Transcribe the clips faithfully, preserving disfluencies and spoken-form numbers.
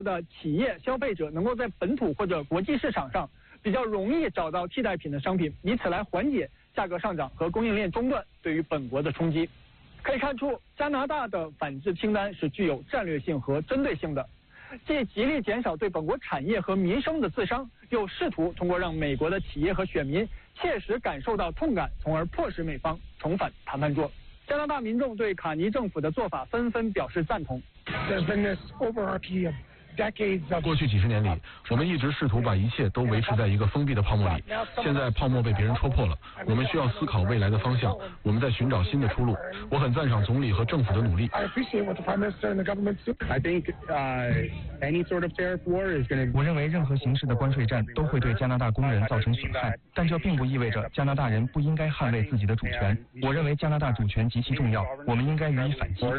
的企业消费者能够在本土或者国际市场上比较容易找到替代品的商品，以此来缓解价格上涨和供应链中断对于本国的冲击。可以看出，加拿大的反制清单是具有战略性和针对性的，既极力减少对本国产业和民生的自伤，又试图通过让美国的企业和选民切实感受到痛感，从而迫使美方重返谈判桌。加拿大民众对卡尼政府的做法纷纷表示赞同。 过去几十年里，我们一直试图把一切都维持在一个封闭的泡沫里。现在泡沫被别人戳破了，我们需要思考未来的方向。我们在寻找新的出路。我很赞赏总理和政府的努力。 我认为任何形式的关税战都会对加拿大工人造成损害，但这并不意味着加拿大人不应该捍卫自己的主权。我认为加拿大主权极其重要，我们应该予以反击。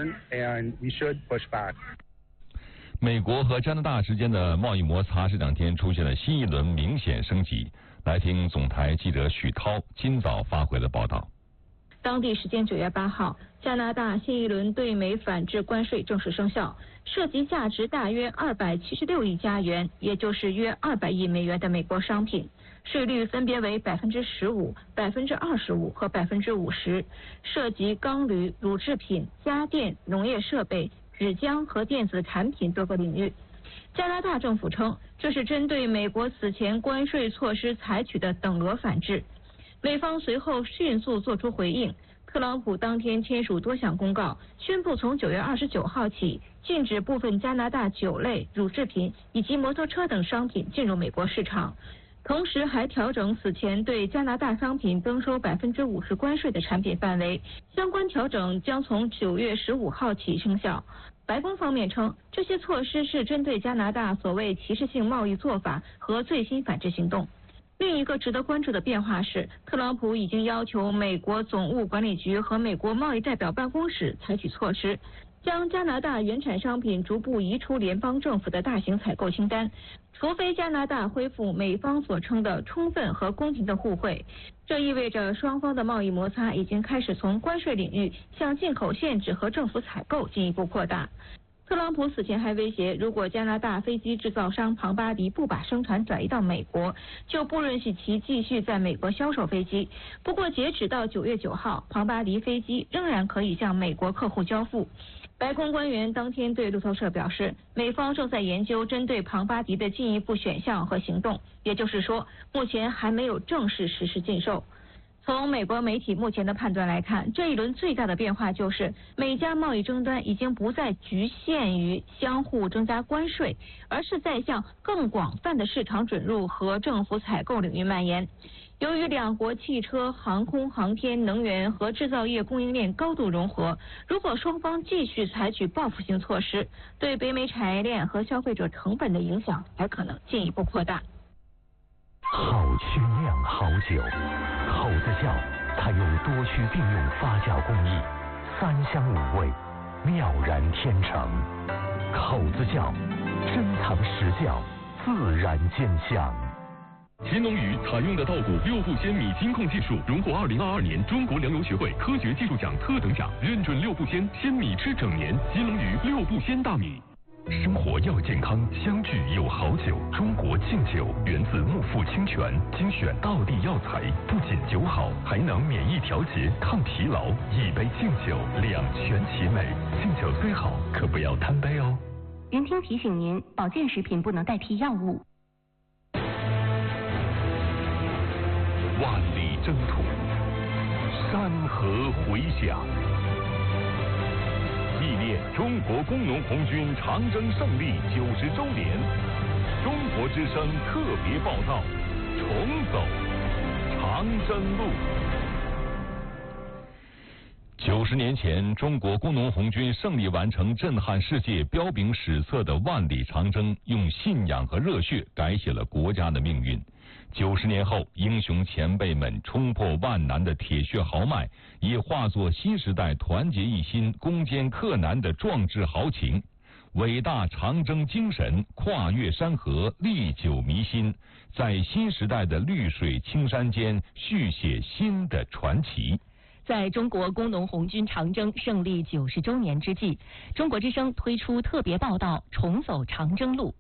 美国和加拿大之间的贸易摩擦这两天出现了新一轮明显升级。来听总台记者许涛今早发回的报道。 当地时间九月八号，加拿大新一轮对美反制关税正式生效，涉及价值大约二百七十六亿加元，也就是约二百亿美元的美国商品，税率分别为百分之十五、百分之二十五和百分之五十，涉及钢铝、乳制品、家电、农业设备、纸浆和电子产品多个领域。加拿大政府称，这是针对美国此前关税措施采取的等额反制。美方随后迅速作出回应，特朗普当天签署多项公告，宣布从九月二十九号起，禁止部分加拿大酒类、乳制品以及摩托车等商品进入美国市场。同时还调整此前对加拿大商品征收百分之五十关税的产品范围，相关调整将从九月十五号起生效。白宫方面称，这些措施是针对加拿大所谓歧视性贸易做法和最新反制行动。另一个值得关注的变化是，特朗普已经要求美国总务管理局和美国贸易代表办公室采取措施，将加拿大原产商品逐步移出联邦政府的大型采购清单，除非加拿大恢复美方所称的充分和公平的互惠。这意味着双方的贸易摩擦已经开始从关税领域向进口限制和政府采购进一步扩大。特朗普此前还威胁，如果加拿大飞机制造商庞巴迪不把生产转移到美国，就不允许其继续在美国销售飞机。不过截止到九月九号，庞巴迪飞机仍然可以向美国客户交付。白宫官员当天对路透社表示，美方正在研究针对庞巴迪的进一步选项和行动，也就是说，目前还没有正式实施禁售。从美国媒体目前的判断来看，这一轮最大的变化就是美加贸易争端已经不再局限于相互增加关税，而是在向更广泛的市场准入和政府采购领域蔓延。由于两国汽车、航空航天、能源和制造业供应链高度融合，如果双方继续采取报复性措施，对北美产业链和消费者成本的影响还可能进一步扩大。 好曲酿好酒，口子窖它用多区并用发酵工艺，三香五味，妙然天成。口子窖，珍藏实窖，自然兼香。 乾隆鱼采用的稻谷六步鲜米金控技术，荣获二零二二年中国粮油学会科学技术奖特等奖，认准六步鲜，鲜米吃整年。金龙鱼六步鲜大米。 生活要健康，相聚有好酒。中国劲酒源自木富清泉，精选道地药材，不仅酒好，还能免疫调节、抗疲劳。一杯劲酒，两全其美。劲酒虽好，可不要贪杯哦。 云听提醒您，保健食品不能代替药物。 万里征途，山河回响。 纪念中国工农红军长征胜利九十周年，中国之声特别报道：重走长征路。九十年前，中国工农红军胜利完成震撼世界、彪炳史册的万里长征，用信仰和热血改写了国家的命运。九十年后，英雄前辈们冲破万难的铁血豪迈，也化作新时代团结一心、攻坚克难的壮志豪情。伟大长征精神跨越山河，历久弥新，在新时代的绿水青山间续写新的传奇。 在中国工农红军长征胜利九十周年之际，中国之声推出特别报道《重走长征路》。